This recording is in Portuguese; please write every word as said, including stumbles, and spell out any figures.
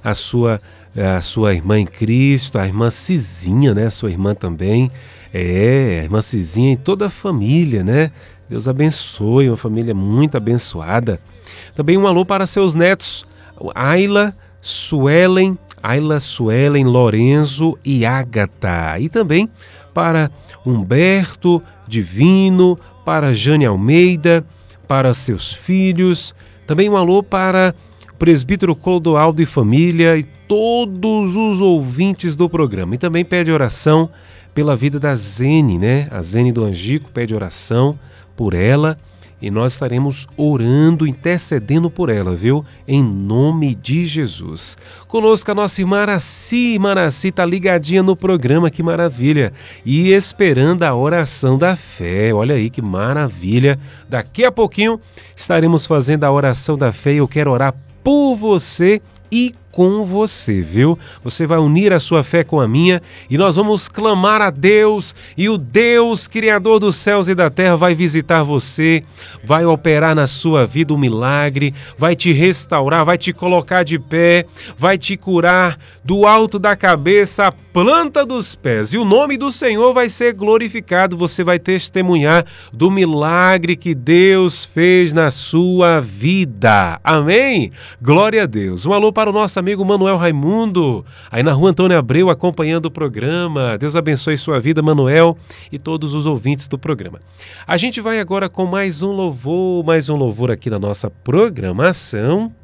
a sua, a sua irmã em Cristo, a irmã Cizinha, né? Sua irmã também. É, a irmã Cizinha e toda a família, né? Deus abençoe, uma família muito abençoada. Também um alô para seus netos, Ayla, Suelen, Ayla, Suelen, Lorenzo e Ágata. E também para Humberto, Divino, para Jane Almeida, para seus filhos. Também um alô para o presbítero Clodoaldo e família e todos os ouvintes do programa. E também pede oração pela vida da Zene, né? A Zene do Angico pede oração por ela e nós estaremos orando, intercedendo por ela, viu? Em nome de Jesus. Conosco a nossa irmã Araci. Irmã Araci está ligadinha no programa, que maravilha. E esperando a oração da fé. Olha aí que maravilha. Daqui a pouquinho estaremos fazendo a oração da fé e eu quero orar por você e com você, viu? Você vai unir a sua fé com a minha e nós vamos clamar a Deus, e o Deus Criador dos céus e da terra vai visitar você, vai operar na sua vida um milagre, vai te restaurar, vai te colocar de pé, vai te curar do alto da cabeça à planta dos pés, e o nome do Senhor vai ser glorificado. Você vai testemunhar do milagre que Deus fez na sua vida. Amém? Glória a Deus. Um alô para o nosso amigo Manuel Raimundo, aí na rua Antônio Abreu, acompanhando o programa. Deus abençoe sua vida, Manuel, e todos os ouvintes do programa. A gente vai agora com mais um louvor, mais um louvor aqui na nossa programação.